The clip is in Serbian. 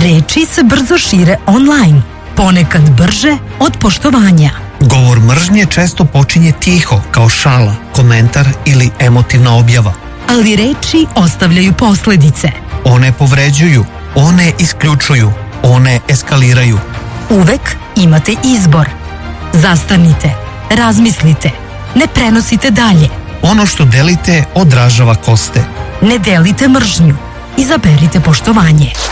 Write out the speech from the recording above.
Reči se brzo šire online, ponekad brže od poštovanja. Govor mržnje često počinje tiho, kao šala, komentar ili emotivna objava. Ali reči ostavljaju posledice. One povređuju, one isključuju, one eskaliraju. Uvek imate izbor. Zastanite, razmislite, ne prenosite dalje. Ono što delite odražava ko ste. Ne delite mržnju, izaberite poštovanje.